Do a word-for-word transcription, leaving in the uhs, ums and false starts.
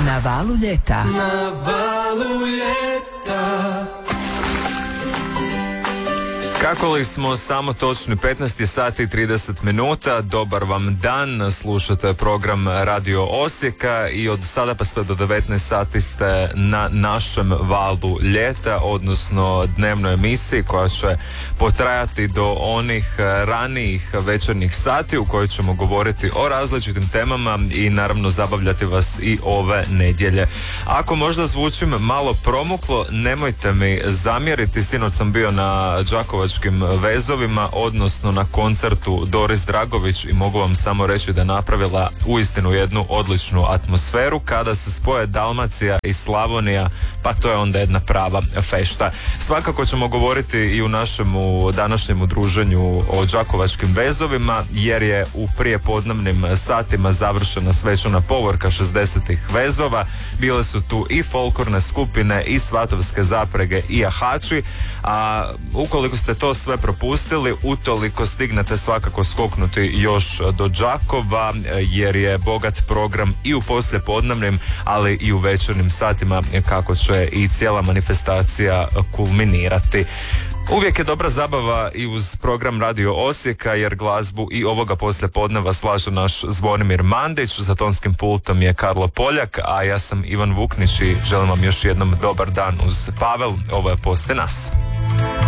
Na valu ljeta. Na valu ljeta. Kako li smo samo točni petnaest sati i trideset minuta, dobar vam dan, slušate program Radio Osijeka i od sada pa sve do devetnaest sati ste na našem valu ljeta, odnosno dnevnoj emisiji koja će potrajati do onih ranijih večernjih sati u kojoj ćemo govoriti o različitim temama i naravno zabavljati vas i ove nedjelje. Ako možda zvučim malo promuklo, nemojte mi zamjeriti, sinoć sam bio na Đakovačkim vezovima, odnosno na koncertu Doris Dragović i mogu vam samo reći da je napravila uistinu jednu odličnu atmosferu. Kada se spoje Dalmacija i Slavonija, pa to je onda jedna prava fešta. Svakako ćemo govoriti i u našemu današnjem druženju o Đakovačkim vezovima, jer je u prijepodnevnim satima završena svečana povorka šezdesetih vezova. Bile su tu i folklorne skupine i svatovske zaprege i ahači, a ukoliko ste to sve propustili, utoliko stignete svakako skoknuti još do Đakova, jer je bogat program i u poslijepodnevnim, ali i u večernjim satima, kako će i cijela manifestacija kulminirati. Uvijek je dobra zabava i uz program Radio Osijeka, jer glazbu i ovoga poslijepodneva slaže naš Zvonimir Mandić, za tonskim pultom je Karlo Poljak, a ja sam Ivan Vuknić i želim vam još jednom dobar dan uz Pavel. Ovo je Poslije nas.